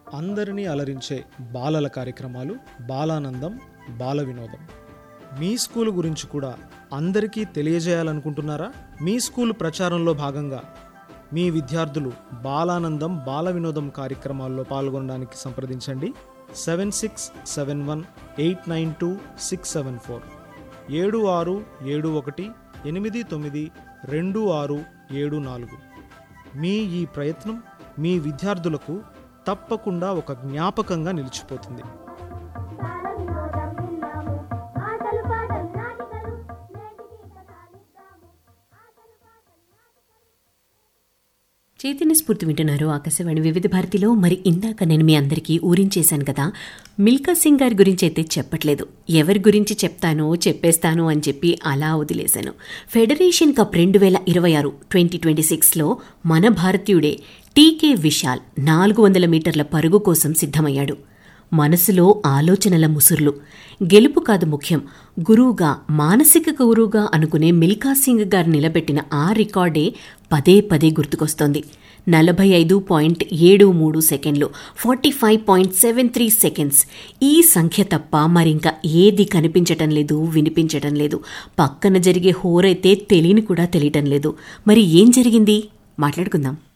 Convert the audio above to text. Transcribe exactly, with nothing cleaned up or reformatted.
అందరినీ అలరించే బాలల కార్యక్రమాలు బాలానందం బాల వినోదం. మీ స్కూల్ గురించి కూడా అందరికీ తెలియజేయాలనుకుంటున్నారా? మీ స్కూల్ ప్రచారంలో భాగంగా మీ విద్యార్థులు బాలానందం బాల వినోదం కార్యక్రమాల్లో పాల్గొనడానికి సంప్రదించండి. Seven six seven one eight nine two six seven four ఏడు ఆరు ఏడు ఒకటి ఎనిమిది తొమ్మిది రెండు ఆరు ఏడు నాలుగు. మీ ఈ ప్రయత్నం మీ విద్యార్థులకు తప్పకుండా ఒక జ్ఞాపకంగా నిలిచిపోతుంది. చైతన్య స్ఫూర్తి వింటున్నారు ఆకాశవాణి వివిధ భారతిలో. మరి ఇందాక నేను మీ అందరికీ ఊరించేశాను కదా, మిల్కా సింగ్ గారి గురించి అయితే చెప్పట్లేదు. ఎవరి గురించి చెప్తానో చెప్పేస్తాను అని చెప్పి అలా వదిలేశాను. ఫెడరేషన్ కప్ రెండు వేల ఇరవై ఆరు ట్వంటీ ట్వంటీ సిక్స్లో మన భారతీయుడే టీకే విశాల్ నాలుగు వందల మీటర్ల పరుగు కోసం సిద్ధమయ్యాడు. మనసులో ఆలోచనల ముసుర్లు. గెలుపు కాదు ముఖ్యం, గురువుగా మానసిక గురువుగా అనుకునే మిల్కా సింగ్ గారు నిలబెట్టిన ఆ రికార్డే పదే పదే గుర్తుకొస్తోంది. నలభై ఐదు పాయింట్ ఏడు మూడు సెకండ్లు, forty five point seven three seconds. ఈ సంఖ్య తప్ప మరింకా ఏది కనిపించటం లేదు, వినిపించటం లేదు. పక్కన జరిగే హోరైతే తెలియని కూడా తెలియటం లేదు. మరి ఏం జరిగింది మాట్లాడుకుందాం.